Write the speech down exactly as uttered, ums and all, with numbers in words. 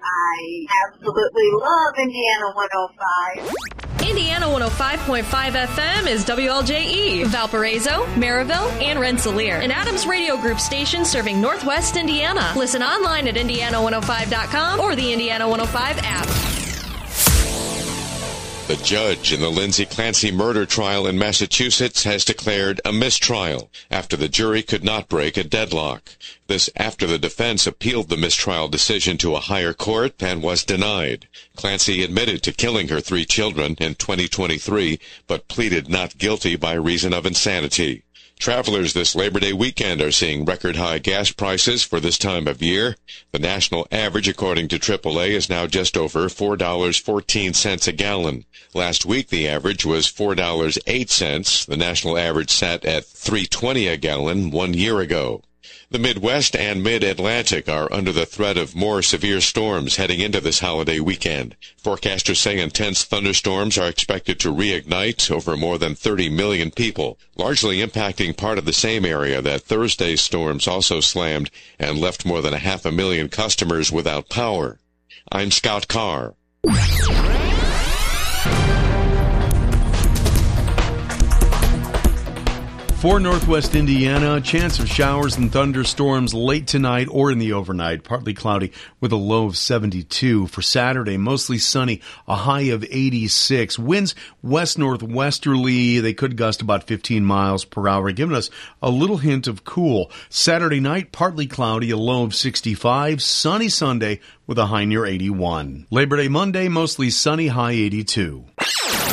I absolutely love Indiana one oh five. Indiana one oh five point five F M is W L J E, Valparaiso, Maryville, and Rensselaer, an Adams Radio Group station serving Northwest Indiana. Listen online at indiana one oh five dot com or the Indiana one oh five app. The judge in the Lindsay Clancy murder trial in Massachusetts has declared a mistrial after the jury could not break a deadlock. This after the defense appealed the mistrial decision to a higher court and was denied. Clancy admitted to killing her three children in twenty twenty-three, but pleaded not guilty by reason of insanity. Travelers this Labor Day weekend are seeing record-high gas prices for this time of year. The national average, according to triple A, is now just over four dollars and fourteen cents a gallon. Last week, the average was four dollars and eight cents. The national average sat at three dollars and twenty cents a gallon one year ago. The Midwest and Mid-Atlantic are under the threat of more severe storms heading into this holiday weekend. Forecasters say intense thunderstorms are expected to reignite over more than thirty million people, largely impacting part of the same area that Thursday's storms also slammed and left more than a half a million customers without power. I'm Scott Carr. For Northwest Indiana, chance of showers and thunderstorms late tonight or in the overnight. Partly cloudy with a low of seventy-two. For Saturday, mostly sunny, a high of eighty-six. Winds west-northwesterly. They could gust about fifteen miles per hour, giving us a little hint of cool. Saturday night, partly cloudy, a low of sixty-five. Sunny Sunday with a high near eighty-one. Labor Day Monday, mostly sunny, high eighty-two.